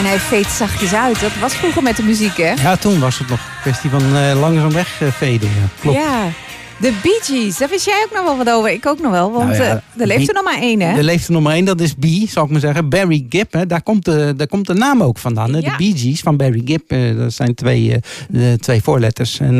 hij veet zachtjes uit. Dat was vroeger met de muziek, hè? Ja, toen was het nog een kwestie van langzaam wegveden. Ja, klopt. Ja. De Bee Gees, daar wist jij ook nog wel wat over. Ik ook nog wel, want er leeft er nog maar één, hè? Er leeft er nog maar één, dat is Bee, zal ik maar zeggen. Barry Gibb, hè? Daar komt de naam ook vandaan. Hè? Ja. De Bee Gees van Barry Gibb, dat zijn twee voorletters. En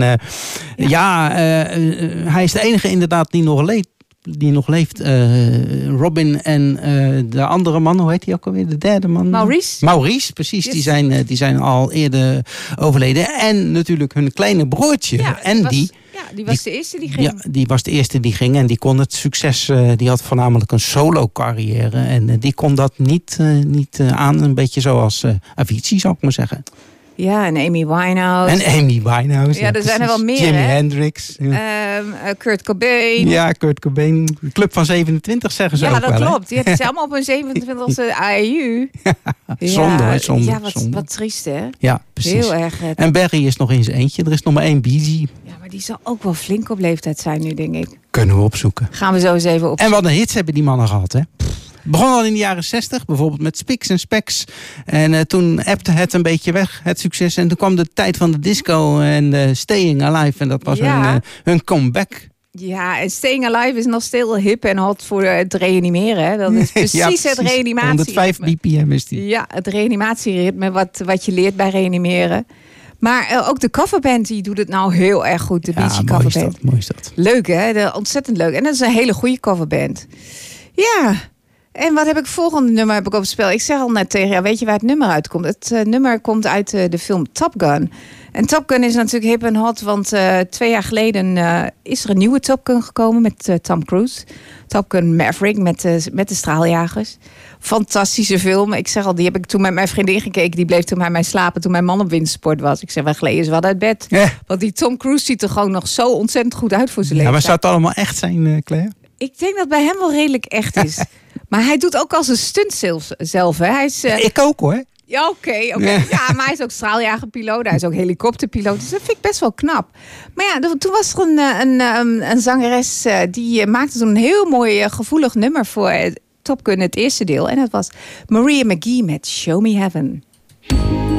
hij is de enige inderdaad die nog leeft. Robin en de andere man, hoe heet hij ook alweer? De derde man? Maurice, precies. Yes. Die zijn al eerder overleden. En natuurlijk hun kleine broertje, Andy. Die was de eerste die ging. Ja, die was de eerste die ging. En die kon het succes, die had voornamelijk een solo carrière. En die kon dat niet aan. Een beetje zoals Avicii, zou ik maar zeggen. Ja, en Amy Winehouse. Ja, er zijn er wel meer, Jimi hè? Hendrix. Ja. Kurt Cobain. Ja, Kurt Cobain. Club van 27 zeggen ze ook wel. Ja, dat klopt. Die hebben ze allemaal op hun 27e AEU. Zonde. Ja, wat triest, hè? Ja, precies. Heel erg. En Barry is nog in zijn eentje. Er is nog maar één Bee Gee. Ja, maar die zal ook wel flink op leeftijd zijn nu, denk ik. Kunnen we opzoeken. Gaan we zo eens even opzoeken. En wat een hits hebben die mannen gehad, hè? Begon al in de jaren 60, bijvoorbeeld met Spix en Specs. En toen appte het een beetje weg, het succes. En toen kwam de tijd van de disco en Staying Alive. En dat was hun comeback. Ja, en Staying Alive is nog steeds hip en hot voor het reanimeren. Hè? Dat is precies het reanimatie. 105 bpm is die. Ja, het reanimatieritme wat je leert bij reanimeren. Maar ook de coverband die doet het nou heel erg goed. De Bee Gees coverband. Mooi is dat. Leuk, hè? Ontzettend leuk. En dat is een hele goede coverband. Ja. En wat heb ik volgende nummer heb ik op het spel? Ik zeg al net tegen jou, weet je waar het nummer uitkomt? Het nummer komt uit de film Top Gun. En Top Gun is natuurlijk hip en hot, want 2 jaar geleden is er een nieuwe Top Gun gekomen met Tom Cruise. Top Gun Maverick met de straaljagers. Fantastische film. Ik zeg al, die heb ik toen met mijn vriendin gekeken. Die bleef toen bij mij slapen toen mijn man op wintersport was. Ik zeg, wij gleden eens wat uit bed. Ja. Want die Tom Cruise ziet er gewoon nog zo ontzettend goed uit voor zijn leven. Ja, maar zou het allemaal echt zijn, Claire? Ik denk dat bij hem wel redelijk echt is. Maar hij doet ook als een stunt zelf. Hè? Hij is, ik ook hoor. Ja, oké. Ja, maar hij is ook straaljagerpiloot. Hij is ook helikopterpiloot. Dus dat vind ik best wel knap. Maar ja, toen was er een zangeres die maakte toen een heel mooi gevoelig nummer voor Top Gun, het eerste deel. En dat was Maria McGee met Show Me Heaven.